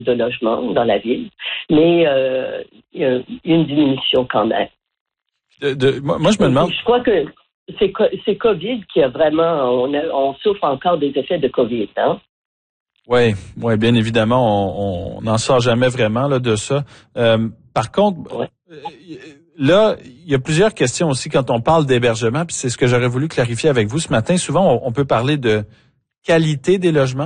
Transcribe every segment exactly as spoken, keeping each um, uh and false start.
de logements dans la ville, mais euh, il y a une diminution quand même. De, de, moi, moi, je me demande... Je crois que c'est, c'est COVID qui a vraiment... On, a, on souffre encore des effets de COVID, hein? Oui, ouais, bien évidemment, on n'en sort jamais vraiment là, de ça. Euh, par contre, ouais. Là, il y a plusieurs questions aussi quand on parle d'hébergement, puis c'est ce que j'aurais voulu clarifier avec vous ce matin. Souvent, on, on peut parler de qualité des logements,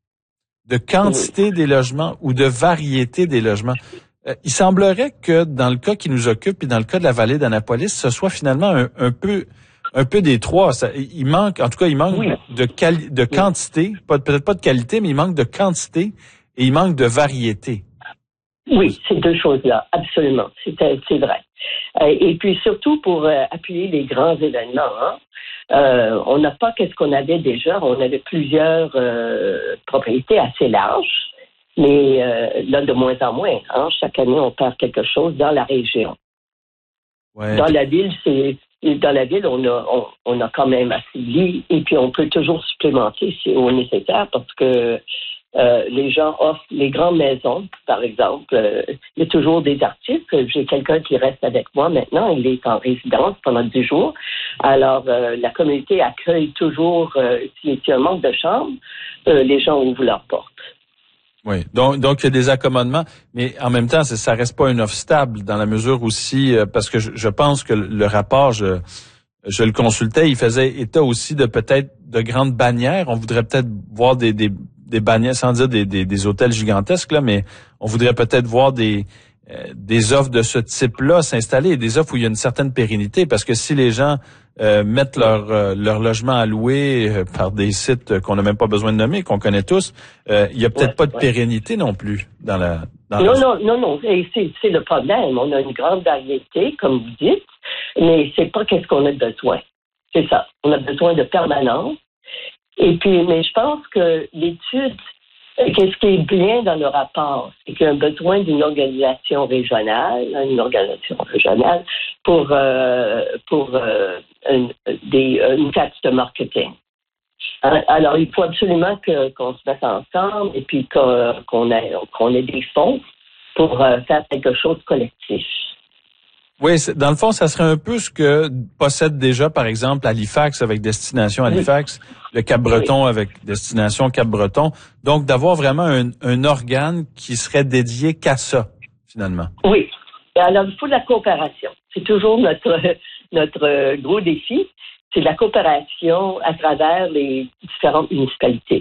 de quantité oui. des logements ou de variété des logements. Euh, il semblerait que dans le cas qui nous occupe et dans le cas de la vallée d'Annapolis, ce soit finalement un, un peu... Un peu des trois. Ça, il manque, en tout cas, il manque oui. de, quali- de quantité, pas, peut-être pas de qualité, mais il manque de quantité et il manque de variété. Oui, ces deux choses-là, absolument. C'est, c'est vrai. Euh, et puis surtout pour euh, appuyer les grands événements, hein, euh, on n'a pas qu'est-ce qu'on avait déjà. On avait plusieurs euh, propriétés assez larges, mais euh, là, de moins en moins. Hein, chaque année, on perd quelque chose dans la région. Ouais. Dans la ville, c'est... Dans la ville, on a, on, on a quand même assez de lits et puis on peut toujours supplémenter si au nécessaire parce que euh, les gens offrent les grandes maisons, par exemple. Euh, il y a toujours des artistes. J'ai quelqu'un qui reste avec moi maintenant. Il est en résidence pendant dix jours. Alors, euh, la communauté accueille toujours, euh, s'il y a un manque de chambres, euh, les gens ouvrent leurs portes. Oui, donc donc il y a des accommodements, mais en même temps, ça, ça reste pas une offre stable dans la mesure aussi, euh, parce que je, je pense que le rapport, je, je le consultais, il faisait état aussi de peut-être de grandes bannières. On voudrait peut-être voir des des, des bannières, sans dire des, des des hôtels gigantesques là, mais on voudrait peut-être voir des euh, des offres de ce type-là s'installer, des offres où il y a une certaine pérennité, parce que si les gens Euh, mettre leur euh, leur logement à louer euh, par des sites qu'on n'a même pas besoin de nommer, qu'on connaît tous, euh, il y a peut-être ouais, pas de ouais. pérennité non plus dans la dans non, la... non, non, non, c'est, c'est le problème. On a une grande variété, comme vous dites, mais c'est pas qu'est-ce qu'on a besoin. C'est ça. On a besoin de permanence. Et puis, mais je pense que l'étude, qu'est-ce qui est bien dans le rapport, c'est qu'il y a un besoin d'une organisation régionale, une organisation régionale pour euh, pour euh, une, des, une taxe de marketing. Alors, il faut absolument que, qu'on se mette ensemble et puis qu'on, qu'on, ait, qu'on ait des fonds pour euh, faire quelque chose de collectif. Oui, dans le fond, ça serait un peu ce que possède déjà, par exemple, Halifax avec Destination Halifax, oui. le Cap-Breton oui. avec Destination Cap-Breton. Donc, d'avoir vraiment un, un organe qui serait dédié qu'à ça, finalement. Oui. Alors, il faut de la coopération. C'est toujours notre notre gros défi. C'est la coopération à travers les différentes municipalités.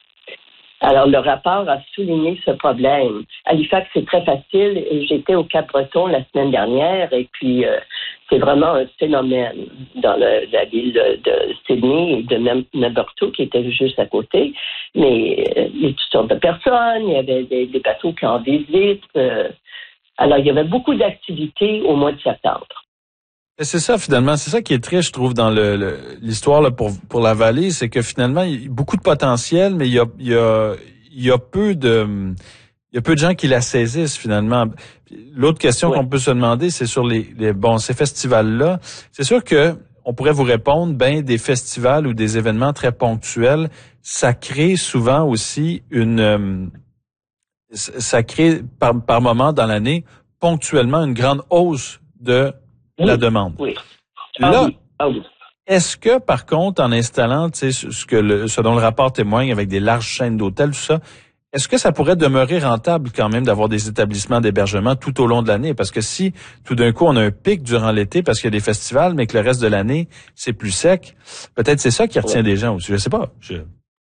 Alors, le rapport a souligné ce problème. Halifax, c'est très facile. J'étais au Cap-Breton la semaine dernière et puis euh, c'est vraiment un phénomène dans le, la ville de, de Sydney et de Membertou qui était juste à côté. Mais euh, il y a toutes sortes de personnes, il y avait des, des bateaux qui en visitent. Euh, alors, il y avait beaucoup d'activités au mois de septembre. C'est ça, finalement. C'est ça qui est triste, je trouve, dans le, le, l'histoire là, pour, pour la vallée. C'est que finalement, il y a beaucoup de potentiel, mais il y a, il y a, il y a peu de, il y a peu de gens qui la saisissent, finalement. L'autre question ouais. qu'on peut se demander, c'est sur les, les bon, ces festivals-là. C'est sûr que on pourrait vous répondre, ben, des festivals ou des événements très ponctuels, ça crée souvent aussi une, euh, ça crée par, par moment dans l'année, ponctuellement, une grande hausse de la oui, demande. Oui. Ah Là, oui, ah oui. Est-ce que, par contre, en installant, tu sais, ce que le, ce dont le rapport témoigne avec des larges chaînes d'hôtels, tout ça, est-ce que ça pourrait demeurer rentable quand même d'avoir des établissements d'hébergement tout au long de l'année? Parce que si, tout d'un coup, on a un pic durant l'été parce qu'il y a des festivals, mais que le reste de l'année, c'est plus sec, peut-être c'est ça qui retient ouais. des gens aussi. Je sais pas. Je...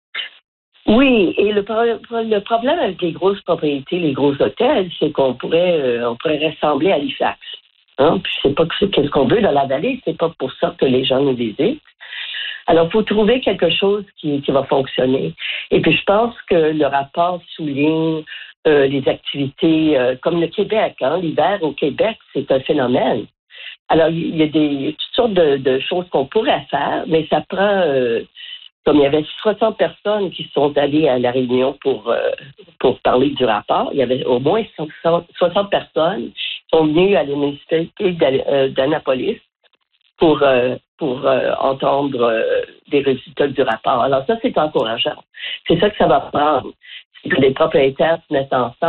Oui, et le, le problème avec les grosses propriétés, les gros hôtels, c'est qu'on pourrait, euh, on pourrait ressembler à Halifax. Hein? Puis c'est pas qu'est-ce qu'on veut dans la vallée, c'est pas pour ça que les gens nous visitent. Alors, il faut trouver quelque chose qui, qui va fonctionner. Et puis, je pense que le rapport souligne euh, les activités euh, comme le Québec. Hein? L'hiver au Québec, c'est un phénomène. Alors, il y a des toutes sortes de, de choses qu'on pourrait faire, mais ça prend... Euh, comme il y avait soixante personnes qui sont allées à la réunion pour euh, pour parler du rapport, il y avait au moins soixante personnes qui sont venues à l'université d'Annapolis pour euh, pour euh, entendre euh, des résultats du rapport. Alors ça, c'est encourageant. C'est ça que ça va prendre. les propriétaires se mettent ensemble.